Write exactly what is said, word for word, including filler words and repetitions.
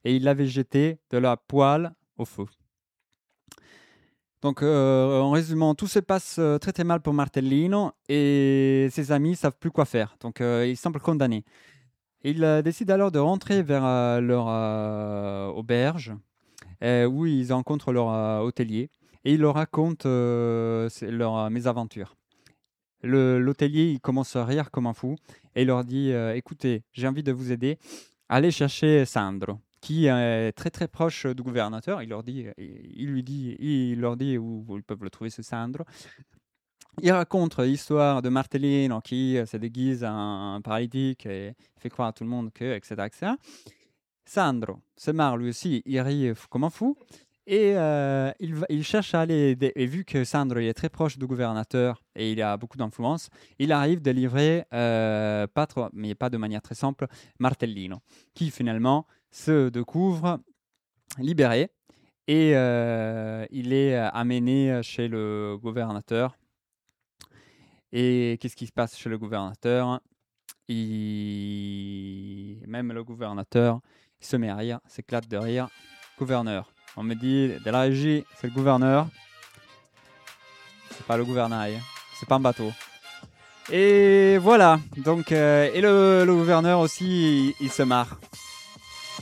et il l'avait jeté de la poêle au feu. Donc, euh, en résumant, tout se passe euh, très très mal pour Martellino et ses amis ne savent plus quoi faire. Donc, euh, ils semblent condamnés. Ils euh, décident alors de rentrer vers euh, leur euh, auberge euh, où ils rencontrent leur euh, hôtelier et ils leur racontent euh, c'est- leur euh, mésaventure. Le- L'hôtelier, il commence à rire comme un fou et il leur dit euh, écoutez, j'ai envie de vous aider. Allez chercher Sandro, qui est très très proche du gouvernateur. Il leur dit, il lui dit, il leur dit où, où ils peuvent le trouver, ce Sandro. Il raconte l'histoire de Martellino qui euh, se déguise en paralytique et fait croire à tout le monde que, et cetera, et cetera. Sandro se marre lui aussi, il rit f- comme un fou. Et euh, il, va- il cherche à aller aider. Et vu que Sandro il est très proche du gouvernateur et il a beaucoup d'influence, il arrive de livrer, euh, pas trop, mais pas de manière très simple, Martellino, qui finalement se découvre libéré et euh, il est euh, amené chez le gouvernateur. Et qu'est-ce qui se passe chez le gouvernateur? Il... Même le gouvernateur il se met à rire, s'éclate de rire. Gouverneur. On me dit de la régie, c'est le gouverneur, c'est pas le gouvernail, c'est pas un bateau. Et voilà, donc, euh, et le, le gouverneur aussi, il, il se marre.